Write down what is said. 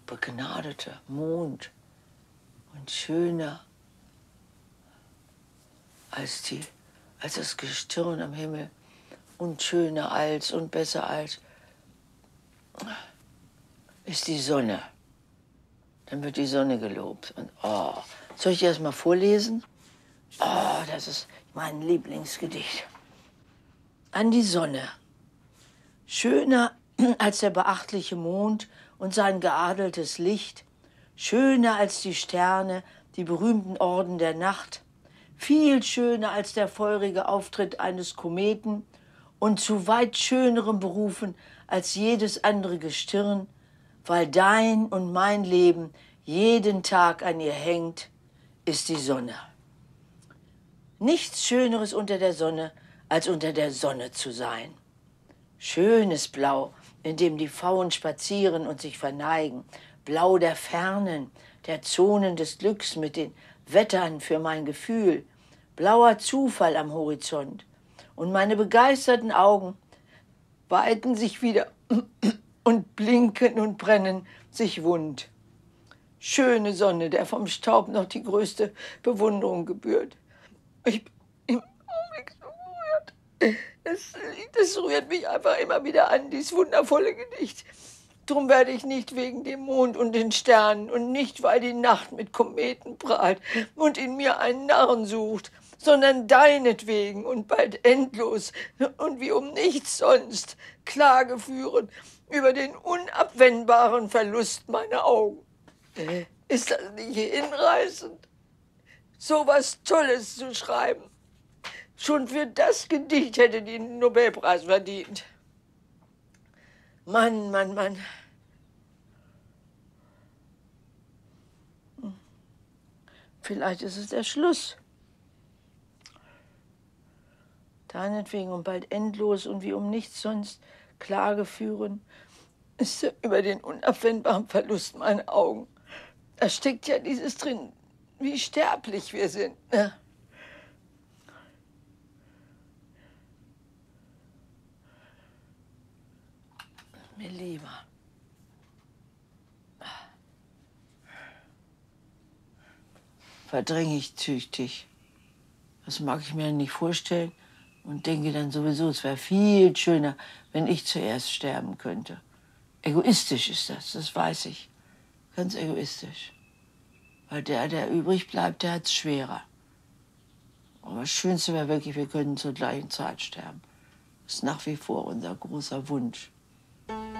begnadeter Mond und schöner als das Gestirn am Himmel und schöner als und besser als ist die Sonne. Dann wird die Sonne gelobt. Und soll ich dir das mal vorlesen? Das ist mein Lieblingsgedicht. An die Sonne. Schöner als der beachtliche Mond und sein geadeltes Licht, schöner als die Sterne, die berühmten Orden der Nacht, viel schöner als der feurige Auftritt eines Kometen und zu weit schönerem berufen als jedes andere Gestirn, weil dein und mein Leben jeden Tag an ihr hängt, ist die Sonne. Nichts Schöneres unter der Sonne, als unter der Sonne zu sein. Schönes Blau, in dem die Pfauen spazieren und sich verneigen. Blau der Fernen, der Zonen des Glücks mit den Wettern für mein Gefühl. Blauer Zufall am Horizont. Und meine begeisterten Augen weiten sich wieder und blinken und brennen sich wund. Schöne Sonne, der vom Staub noch die größte Bewunderung gebührt. Ich bin im Augenblick so gerührt. Das rührt mich einfach immer wieder an, dieses wundervolle Gedicht. Drum werde ich nicht wegen dem Mond und den Sternen und nicht, weil die Nacht mit Kometen prahlt und in mir einen Narren sucht, sondern deinetwegen und bald endlos und wie um nichts sonst Klage führen über den unabwendbaren Verlust meiner Augen. Ist das nicht hinreißend, so was Tolles zu schreiben? Schon für das Gedicht hätte die den Nobelpreis verdient. Mann, Mann, Mann. Vielleicht ist es der Schluss. Deinetwegen und bald endlos und wie um nichts sonst Klage führen, ist über den unabwendbaren Verlust meiner Augen. Da steckt ja dieses drin, wie sterblich wir sind. Ne? Mir lieber. Verdränge ich tüchtig. Das mag ich mir nicht vorstellen und denke dann sowieso, es wäre viel schöner, wenn ich zuerst sterben könnte. Egoistisch ist das weiß ich. Ganz egoistisch. Weil der übrig bleibt, der hat es schwerer. Aber das Schönste wäre wirklich, wir könnten zur gleichen Zeit sterben. Das ist nach wie vor unser großer Wunsch.